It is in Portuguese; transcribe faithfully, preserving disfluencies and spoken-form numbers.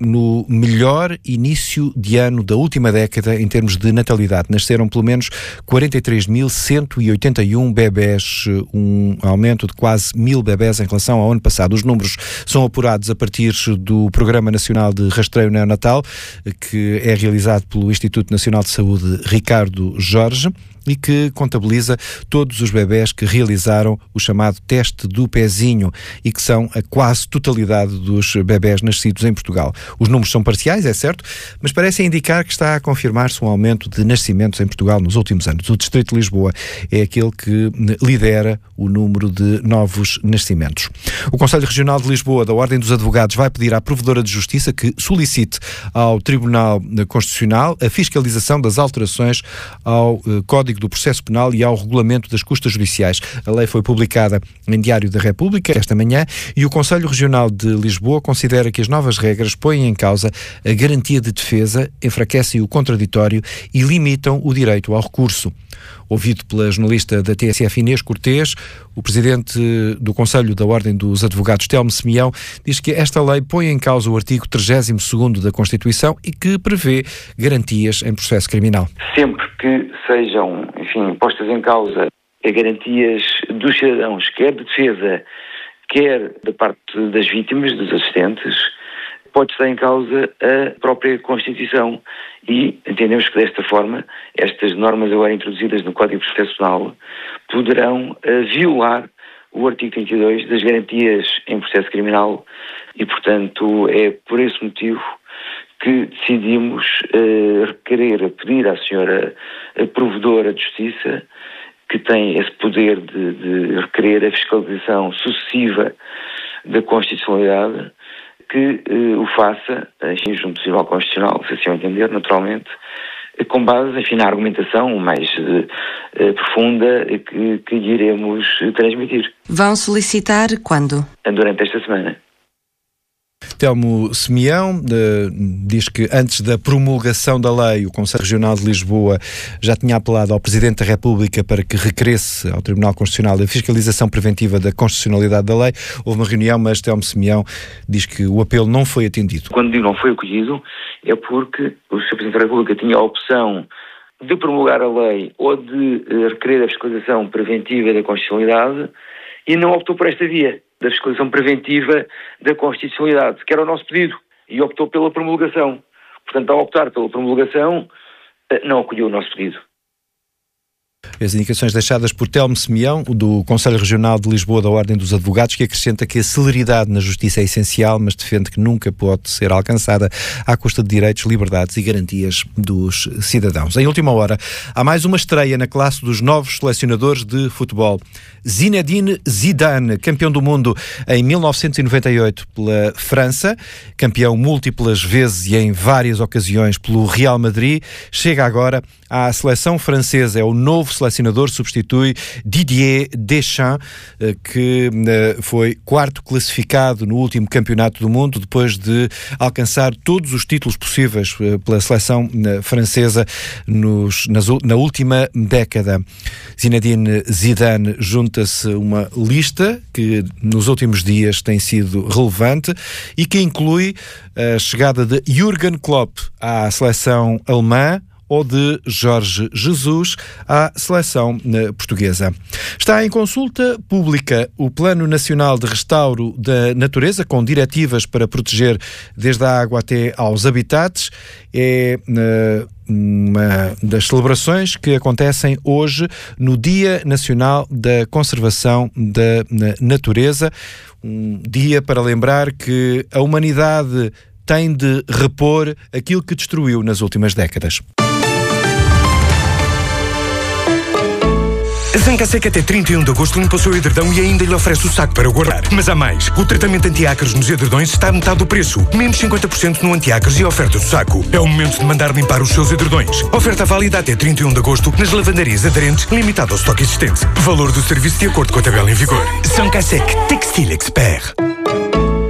no melhor início de ano da última década em termos de natalidade. Nasceram pelo menos quarenta e três mil cento e oitenta e um bebés, um aumento de quase mil bebés em relação ao ano passado. Os números são apurados a partir do Programa Nacional de Rastreio Neonatal, que é realizado pelo Instituto Nacional de Saúde Ricardo Jorge, e que contabiliza todos os bebés que realizaram o chamado teste do pezinho e que são a quase totalidade dos bebés nascidos em Portugal. Os números são parciais, é certo, mas parecem indicar que está a confirmar-se um aumento de nascimentos em Portugal nos últimos anos. O Distrito de Lisboa é aquele que lidera o número de novos nascimentos. O Conselho Regional de Lisboa, da Ordem dos Advogados, vai pedir à Provedora de Justiça que solicite ao Tribunal Constitucional a fiscalização das alterações ao uh, Código do Processo Penal e ao Regulamento das Custas Judiciais. A lei foi publicada em Diário da República esta manhã e o Conselho Regional de Lisboa considera que as novas regras põem em causa a garantia de defesa, enfraquecem o contraditório e limitam o direito ao recurso. Ouvido pela jornalista da T S F Inês Cortês, o presidente do Conselho da Ordem dos Advogados, Telmo Semião, diz que esta lei põe em causa o artigo trigésimo segundo da Constituição e que prevê garantias em processo criminal. Sempre que sejam, enfim, postas em causa garantias dos cidadãos, quer de defesa, quer da parte das vítimas, dos assistentes, pode estar em causa a própria Constituição e entendemos que desta forma estas normas agora introduzidas no Código de Processo Penal poderão uh, violar o artigo trinta e dois das garantias em processo criminal e, portanto, é por esse motivo que decidimos uh, requerer, pedir à senhora a Provedora de Justiça, que tem esse poder de, de requerer a fiscalização sucessiva da constitucionalidade, que eh, o faça, enfim, junto ao Tribunal Constitucional, se assim o entender, naturalmente, eh, com base, enfim, na argumentação mais eh, profunda que, que iremos eh, transmitir. Vão solicitar quando? Durante esta semana. Telmo Semião uh, diz que antes da promulgação da lei, o Conselho Regional de Lisboa já tinha apelado ao Presidente da República para que requeresse ao Tribunal Constitucional a fiscalização preventiva da constitucionalidade da lei. Houve uma reunião, mas Telmo Semião diz que o apelo não foi atendido. Quando digo não foi acolhido, é porque o senhor Presidente da República tinha a opção de promulgar a lei ou de uh, requerer a fiscalização preventiva da constitucionalidade e não optou por esta via da fiscalização preventiva da constitucionalidade, que era o nosso pedido, e optou pela promulgação. Portanto, ao optar pela promulgação, não acolheu o nosso pedido. As indicações deixadas por Telmo Semião, do Conselho Regional de Lisboa da Ordem dos Advogados, que acrescenta que a celeridade na justiça é essencial, mas defende que nunca pode ser alcançada à custa de direitos, liberdades e garantias dos cidadãos. Em última hora, há mais uma estreia na classe dos novos selecionadores de futebol. Zinedine Zidane, campeão do mundo em mil novecentos e noventa e oito pela França, campeão múltiplas vezes e em várias ocasiões pelo Real Madrid, chega agora à seleção francesa. É o novo selecionador, substitui Didier Deschamps, que foi quarto classificado no último campeonato do mundo, depois de alcançar todos os títulos possíveis pela seleção francesa nos, nas, na última década. Zinedine Zidane junta-se uma lista que nos últimos dias tem sido relevante e que inclui a chegada de Jürgen Klopp à seleção alemã, ou de Jorge Jesus à seleção portuguesa. Está em consulta pública o Plano Nacional de Restauro da Natureza, com diretivas para proteger desde a água até aos habitats. É uh, uma das celebrações que acontecem hoje no Dia Nacional da Conservação da Natureza. Um dia para lembrar que a humanidade tem de repor aquilo que destruiu nas últimas décadas. A Zancaseca até trinta e um de agosto limpa o seu edredão e ainda lhe oferece o saco para guardar. Mas há mais. O tratamento anti-ácaros nos edredões está a metade do preço. Menos cinquenta por cento no anti-ácaros e a oferta do saco. É o momento de mandar limpar os seus edredões. Oferta válida até trinta e um de agosto nas lavandarias aderentes, limitado ao estoque existente. Valor do serviço de acordo com a tabela em vigor. Zancaseca Textile Expert.